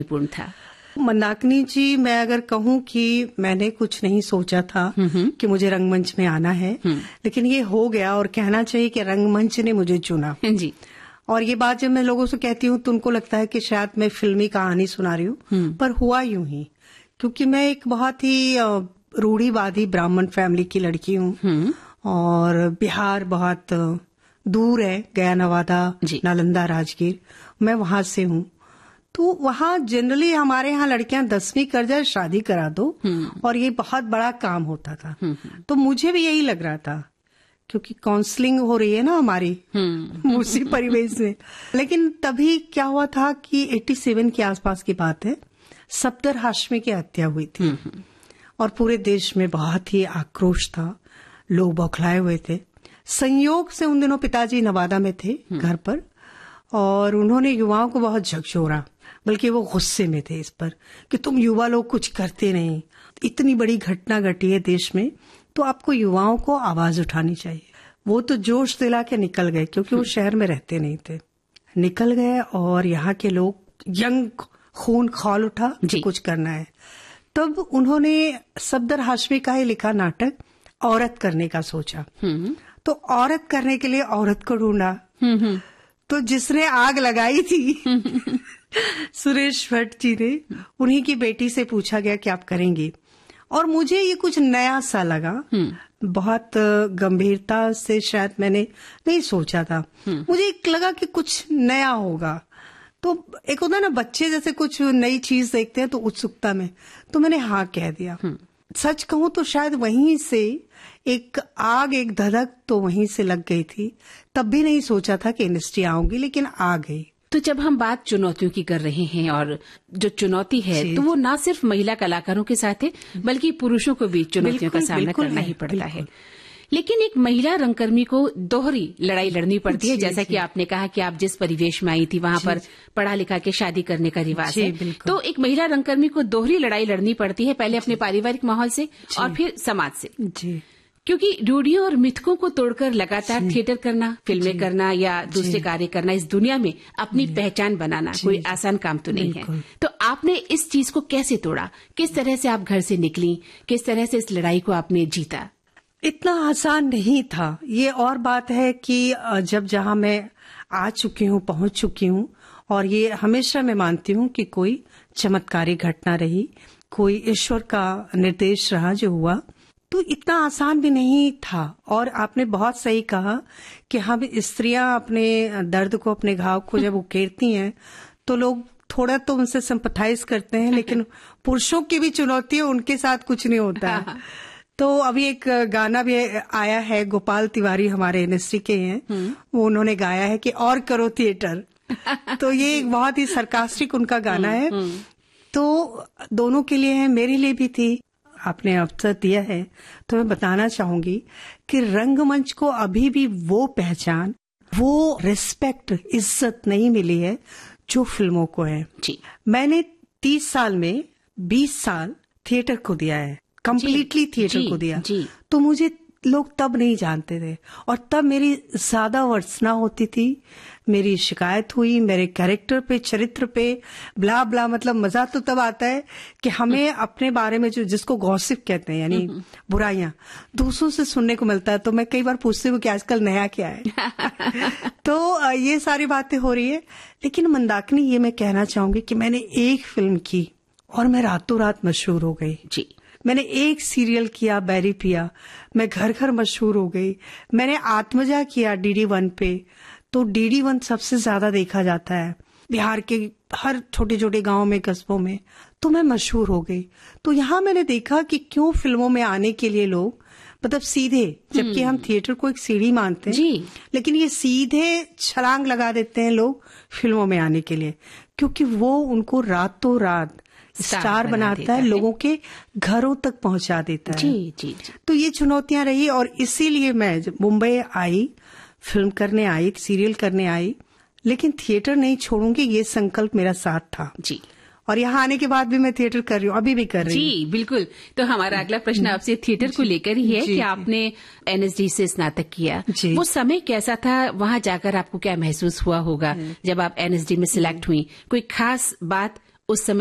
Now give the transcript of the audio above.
पूर्ण था? मंदाकिनी जी, मैं अगर कहूँ कि मैंने कुछ नहीं सोचा था कि मुझे रंगमंच में आना है, लेकिन ये हो गया और कहना चाहिए कि रंगमंच ने मुझे चुना जी। और ये बात जब मैं लोगों से कहती हूँ तो उनको लगता है कि शायद मैं फिल्मी कहानी सुना रही हूँ, पर हुआ यूं ही, क्योंकि मैं एक बहुत ही रूढ़िवादी ब्राह्मण फैमिली की लड़की हूँ और बिहार बहुत दूर है, गया, नवादा, नालंदा, राजगीर, मैं वहां से हूँ। तो वहाँ जनरली हमारे यहाँ लड़कियां 10वीं कर जाए शादी करा दो और ये बहुत बड़ा काम होता था। तो मुझे भी यही लग रहा था, क्योंकि काउंसलिंग हो रही है ना हमारी उसी परिवेश में। लेकिन तभी क्या हुआ था कि 87 के आसपास की बात है, सफदर हाशमी की हत्या हुई थी और पूरे देश में बहुत ही आक्रोश था, लोग बौखलाए हुए थे। संयोग से उन दिनों पिताजी नवादा में थे घर पर, और उन्होंने युवाओं को बहुत झकझोरा, बल्कि वो गुस्से में थे इस पर कि तुम युवा लोग कुछ करते नहीं, इतनी बड़ी घटना घटी है देश में, तो आपको युवाओं को आवाज उठानी चाहिए। वो तो जोश दिला के निकल गए, क्योंकि वो शहर में रहते नहीं थे, निकल गए और यहाँ के लोग यंग खून खौल उठा कि कुछ करना है। तब उन्होंने सफदर हाशमी का ही लिखा नाटक औरत करने का सोचा। तो औरत करने के लिए औरत को ढूंढा, तो जिसने आग लगाई थी सुरेश भट्ट जी ने, उन्हीं की बेटी से पूछा गया कि आप करेंगी। और मुझे ये कुछ नया सा लगा, बहुत गंभीरता से शायद मैंने नहीं सोचा था, मुझे एक लगा कि कुछ नया होगा। तो एक होता है ना, बच्चे जैसे कुछ नई चीज देखते हैं तो उत्सुकता में, तो मैंने हाँ कह दिया। सच कहूं तो शायद वहीं से एक आग, एक धधक तो वहीं से लग गई थी। तब भी नहीं सोचा था कि इंडस्ट्री आऊंगी, लेकिन आ गई। तो जब हम बात चुनौतियों की कर रहे हैं, और जो चुनौती है तो वो ना सिर्फ महिला कलाकारों के साथ है, बल्कि पुरुषों को भी चुनौतियों का सामना करना ही पड़ता है। लेकिन एक महिला रंगकर्मी को दोहरी लड़ाई लड़नी पड़ती है, जैसा कि आपने कहा कि आप जिस परिवेश में आई थी वहां पर पढ़ा लिखा के शादी करने का रिवाज है। तो एक महिला रंगकर्मी को दोहरी लड़ाई लड़नी पड़ती है, पहले अपने पारिवारिक माहौल से और फिर समाज से, क्योंकि रूढ़ियों और मिथकों को तोड़कर लगातार थिएटर करना, फिल्में करना या दूसरे कार्य करना, इस दुनिया में अपनी पहचान बनाना कोई आसान काम तो नहीं है। तो आपने इस चीज को कैसे तोड़ा? किस तरह से आप घर से निकली? किस तरह से इस लड़ाई को आपने जीता? इतना आसान नहीं था। ये और बात है कि जब जहां मैं आ चुकी हूँ, पहुंच चुकी हूँ, और ये हमेशा मैं मानती हूँ कि कोई चमत्कारी घटना रही, कोई ईश्वर का निर्देश रहा जो हुआ, तो इतना आसान भी नहीं था। और आपने बहुत सही कहा कि हम स्त्रियां अपने दर्द को, अपने घाव को जब उकेरती हैं तो लोग थोड़ा तो उनसे सिंपैथाइज करते हैं, लेकिन पुरुषों की भी चुनौती है, उनके साथ कुछ नहीं होता है। तो अभी एक गाना भी आया है, गोपाल तिवारी हमारे इंडस्ट्री के हैं, वो उन्होंने गाया है कि और करो थिएटर। तो ये एक बहुत ही सरकास्टिक उनका गाना है। तो दोनों के लिए है, मेरे लिए भी थी। आपने अवसर दिया है तो मैं बताना चाहूंगी कि रंगमंच को अभी भी वो पहचान, वो रिस्पेक्ट, इज्जत नहीं मिली है जो फिल्मों को है। मैंने 30 साल में 20 साल थिएटर को दिया है, कंप्लीटली थिएटर को दिया। तो मुझे लोग तब नहीं जानते थे, और तब मेरी ज्यादा वर्सना होती थी, मेरी शिकायत हुई मेरे कैरेक्टर पे, चरित्र पे, ब्ला ब्ला। मतलब मजा तो तब आता है कि हमें अपने बारे में जो, जिसको गॉसिप कहते हैं, यानी बुराइयां दूसरों से सुनने को मिलता है। तो मैं कई बार पूछती हूँ कि आजकल नया क्या है। तो ये सारी बातें हो रही है। लेकिन मंदाकिनी, ये मैं कहना चाहूंगी कि मैंने एक फिल्म की और मैं रातों रात मशहूर हो गई। मैंने एक सीरियल किया, बैरी पिया, मैं घर घर मशहूर हो गई। मैंने आत्मजा किया DD1 पे, तो DD1 सबसे ज्यादा देखा जाता है बिहार के हर छोटे छोटे गांव में, कस्बों में। तो मैं मशहूर हो गई। तो यहाँ मैंने देखा कि क्यों फिल्मों में आने के लिए लोग, मतलब सीधे, जबकि हम थिएटर को एक सीढ़ी मानते हैं, लेकिन ये सीधे छलांग लगा देते हैं लोग फिल्मों में आने के लिए, क्योंकि वो उनको रातों रात स्टार बनाता है, लोगों के घरों तक पहुंचा देता है। तो ये चुनौतियां रही, और इसीलिए मैं जब मुंबई आई, फिल्म करने आई, सीरियल करने आई, लेकिन थिएटर नहीं छोड़ूंगी, ये संकल्प मेरा साथ था। और यहाँ आने के बाद भी मैं थिएटर कर रही हूँ, अभी भी कर रही हूँ। जी बिल्कुल। तो हमारा अगला प्रश्न आपसे थिएटर को लेकर ही है कि आपने NSD से स्नातक किया, वो समय कैसा था? वहाँ जाकर आपको क्या महसूस हुआ होगा जब आप NSD में सिलेक्ट हुई? कोई खास बात उस समय